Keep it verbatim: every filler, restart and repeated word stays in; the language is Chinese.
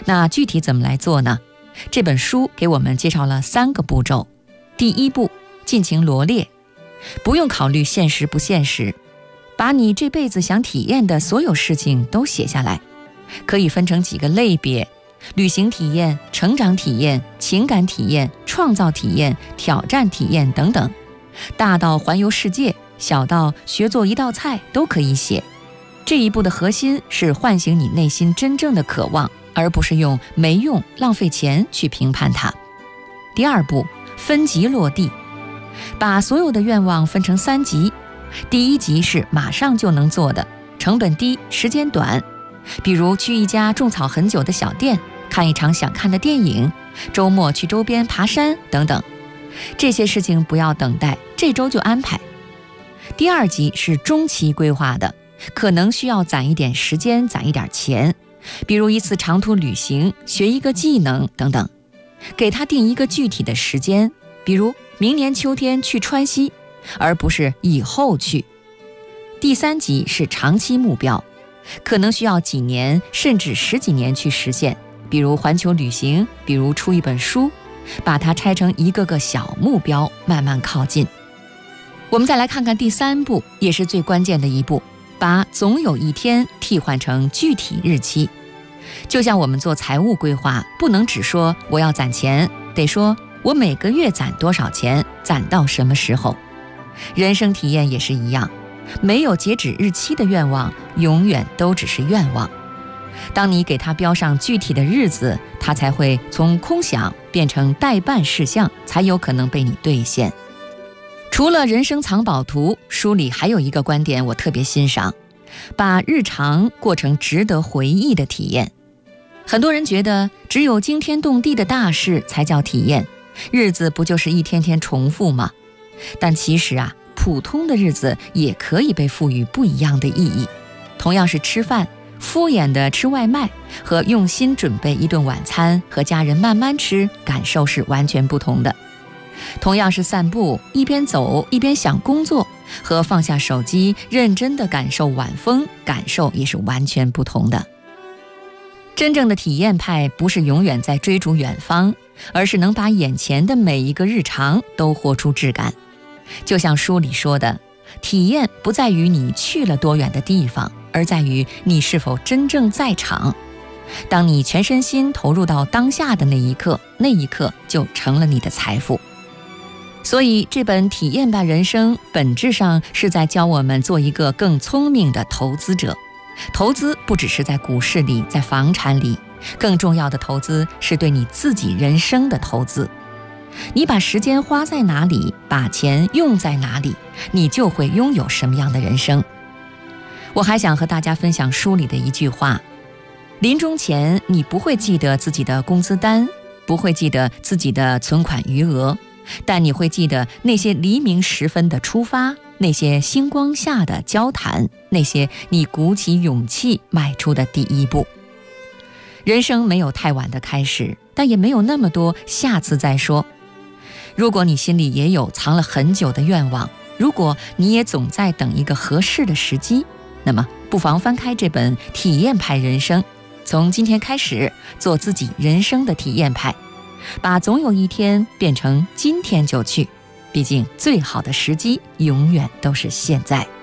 那具体怎么来做呢？这本书给我们介绍了三个步骤。第一步，尽情罗列，不用考虑现实不现实，把你这辈子想体验的所有事情都写下来，可以分成几个类别：旅行体验、成长体验、情感体验、创造体验、挑战体验等等。大到环游世界，小到学做一道菜都可以写。这一步的核心是唤醒你内心真正的渴望，而不是用没用、浪费钱去评判它。第二步，分级落地，把所有的愿望分成三级。第一级是马上就能做的，成本低，时间短，比如去一家种草很久的小店，看一场想看的电影，周末去周边爬山等等。这些事情不要等待，这周就安排。第二级是中期规划的，可能需要攒一点时间，攒一点钱，比如一次长途旅行，学一个技能等等，给他定一个具体的时间，比如明年秋天去川西，而不是以后去。第三级是长期目标，可能需要几年甚至十几年去实现，比如环球旅行，比如出一本书，把它拆成一个个小目标，慢慢靠近。我们再来看看第三步，也是最关键的一步，把总有一天替换成具体日期。就像我们做财务规划，不能只说我要攒钱，得说我每个月攒多少钱，攒到什么时候。人生体验也是一样，没有截止日期的愿望，永远都只是愿望。当你给它标上具体的日子，它才会从空想变成待办事项，才有可能被你兑现。除了人生藏宝图，书里还有一个观点我特别欣赏，把日常过成值得回忆的体验。很多人觉得只有惊天动地的大事才叫体验，日子不就是一天天重复吗？但其实啊，普通的日子也可以被赋予不一样的意义。同样是吃饭，敷衍的吃外卖和用心准备一顿晚餐，和家人慢慢吃，感受是完全不同的。同样是散步，一边走一边想工作，和放下手机认真地感受晚风，感受也是完全不同的。真正的体验派不是永远在追逐远方，而是能把眼前的每一个日常都活出质感。就像书里说的，体验不在于你去了多远的地方，而在于你是否真正在场。当你全身心投入到当下的那一刻，那一刻就成了你的财富。所以这本体验吧人生本质上是在教我们做一个更聪明的投资者。投资不只是在股市里，在房产里，更重要的投资是对你自己人生的投资。你把时间花在哪里，把钱用在哪里，你就会拥有什么样的人生。我还想和大家分享书里的一句话，临终前你不会记得自己的工资单，不会记得自己的存款余额，但你会记得那些黎明时分的出发，那些星光下的交谈，那些你鼓起勇气迈出的第一步。人生没有太晚的开始，但也没有那么多下次再说。如果你心里也有藏了很久的愿望，如果你也总在等一个合适的时机，那么不妨翻开这本体验派人生，从今天开始做自己人生的体验派，把总有一天变成今天就去，毕竟最好的时机永远都是现在。